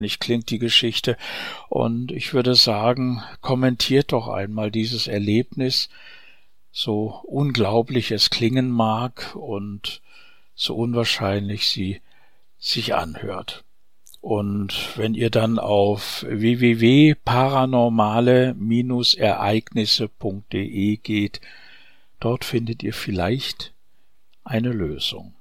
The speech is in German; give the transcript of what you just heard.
klingt die Geschichte. Und ich würde sagen, kommentiert doch einmal dieses Erlebnis, so unglaublich es klingen mag und so unwahrscheinlich sie sich anhört. Und wenn ihr dann auf www.paranormale-ereignisse.de geht, dort findet ihr vielleicht eine Lösung.